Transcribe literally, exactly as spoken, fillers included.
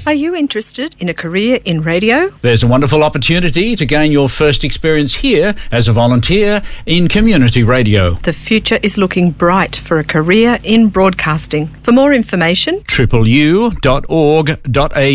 Are you interested in a career in radio? There's a wonderful opportunity to gain your first experience here as a volunteer in community radio. The future is looking bright for a career in broadcasting. For more information, triple u dot org dot a u